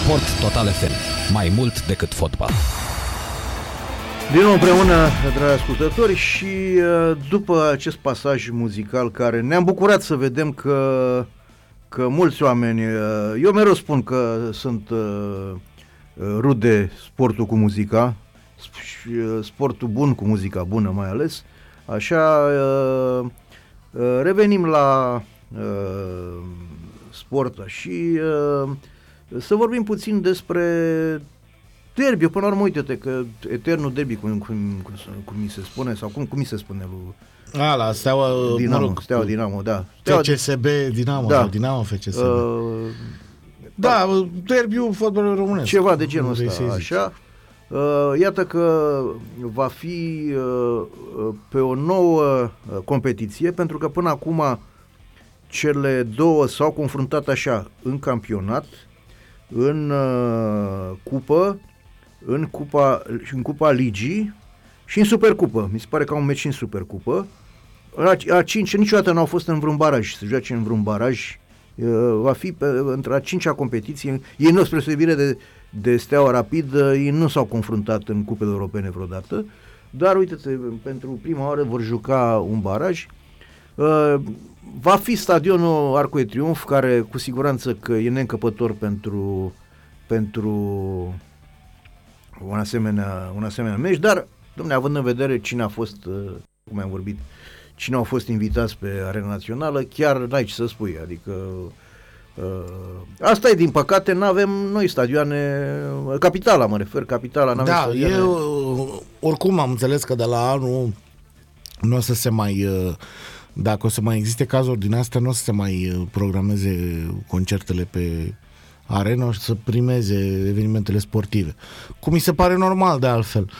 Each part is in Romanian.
Sport Total FM. Mai mult decât fotbal. Din nou împreună, dragi ascultători, și după acest pasaj muzical care ne-am bucurat să vedem că mulți oameni, eu mereu spun că sunt rude sportul cu muzica, sportul bun cu muzica bună mai ales, așa revenim la sport și să vorbim puțin despre derby. Până la urmă, uite-te că eternul derby, cum mi se spune, sau cum mi se spune lui la Steaua Dinamo, Steaua Dinamo, da. FCSB Dinamo, da. Dinamo FCSB. Derbiul fotbalului românesc. Ceva de genul ăsta, așa. Iată că va fi pe o nouă competiție, pentru că până acum cele două s-au confruntat așa în campionat, în cupă, în cupa ligii și în supercupă. Mi se pare că au un meci în supercupă. A 5 niciodată n-au fost în vreun baraj, să joace în vreun baraj. Va fi între a 5-a competiție. Ei nu, spre deosebire de Steaua Rapid, ei nu s-au confruntat în cupele europene vreodată, dar uite-te, pentru prima oară vor juca un baraj. Va fi stadionul Arcul de Triunf, care cu siguranță că e neîncăpător pentru un asemenea meci, dar, dom'le, având în vedere cine a fost, cum am vorbit, cine au fost invitați pe Arena Națională, chiar n-ai ce să spui, adică asta e, din păcate n-avem noi stadioane, Capitala mă refer, Capitala n-avem stadioane. Eu oricum am înțeles că de la anul nu o să se mai, dacă o să mai existe cazuri din astea, nu o să se mai programeze concertele pe arenă și să primeze evenimentele sportive. Cum mi se pare normal de altfel.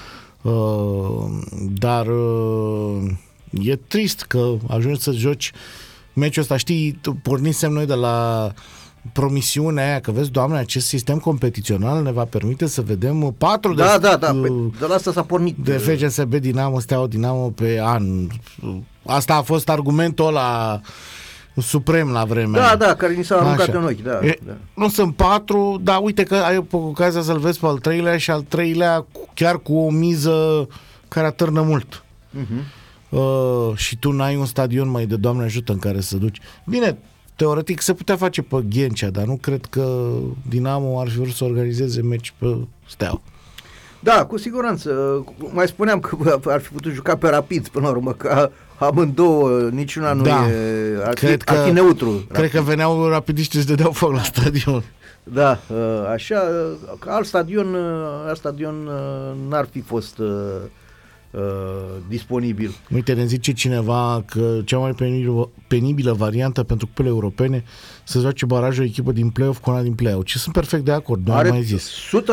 Dar e trist că ajungi să joci meciul ăsta. Știi, pornisem noi de la promisiunea aia că, vezi, Doamne, acest sistem competițional ne va permite să vedem 4 de la asta s-a pornit. De FCSB Dinamo, Steaua Dinamo pe an. Asta a fost argumentul ăla suprem la vremea. Da, care ni s-a aruncat în ochi. Da. Nu sunt 4, dar uite că ai ocazia să-l vezi pe al treilea și al treilea chiar cu o miză care atârnă mult. Și tu n-ai un stadion mai de Doamne ajută în care să duci. Bine, teoretic se putea face pe Ghencea, dar nu cred că Dinamo ar fi vrut să organizeze meci pe Steaua. Da, cu siguranță. Mai spuneam că ar fi putut juca pe Rapid până la urmă, că amândouă, niciuna nu e, ar fi neutru. Cred că veneau rapidiști și dădeau foc la stadion. Da, așa, alt stadion n-ar fi fost disponibil. Uite, ne zice cineva că cea mai penibilă variantă pentru cupele europene să joace barajul o echipă din play-off cu una din play-out. Și sunt perfect de acord, nu am mai zis.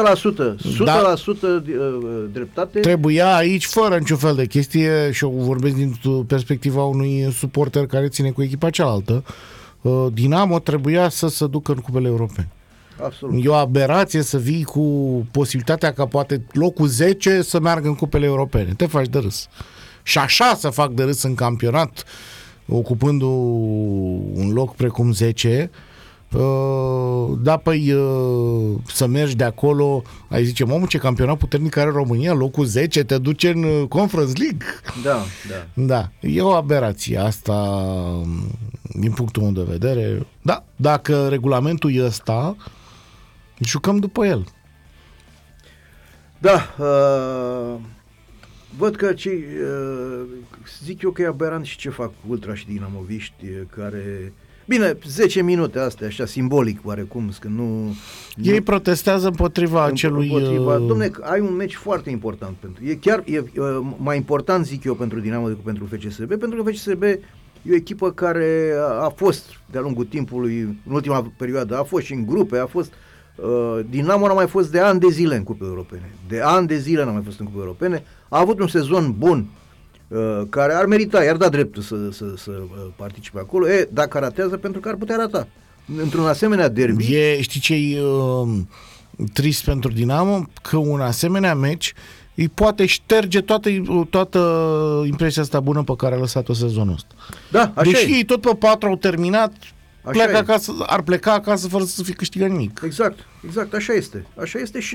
100% dreptate. Trebuia aici, fără niciun fel de chestie, și eu vorbesc din perspectiva unui suporter care ține cu echipa cealaltă, Dinamo trebuia să se ducă în cupele europene. Absolut. E o aberație să vii cu posibilitatea ca poate locul 10 să meargă în cupele europene. Te faci de râs. Și așa să fac de râs în campionat, ocupând un loc precum 10. Să mergi de acolo, ai zice, mamă, ce campionat puternic are România, locul 10 te duce în Conference League. Da, e o aberație asta din punctul meu de vedere. Da, dacă regulamentul e ăsta, jucăm după el. Da, văd că zic eu că e aberant și ce fac ultra și dinamoviști care... Bine, 10 minute astea, așa, simbolic, oarecum, că nu... Ei protestează împotriva acelui... Dom'le, ai un meci foarte important pentru... E mai important, zic eu, pentru Dinamo decât pentru FCSB, pentru că FCSB e o echipă care a fost, de-a lungul timpului, în ultima perioadă, a fost și în grupe, a fost... Dinamo n-a mai fost de ani de zile în cupe europene. De ani de zile n-a mai fost în cupe europene. A avut un sezon bun, care ar merita, i-ar da dreptul să participe acolo. Dacă ratează, pentru că ar putea rata. Într-un asemenea derby... Știi ce e trist pentru Dinamo? Că un asemenea meci îi poate șterge toată impresia asta bună pe care a lăsat-o sezonul ăsta. Da, așa deși ei tot pe 4 au terminat, Așa e. ar pleca acasă fără să fi câștigat nimic. Exact, așa este. Așa este și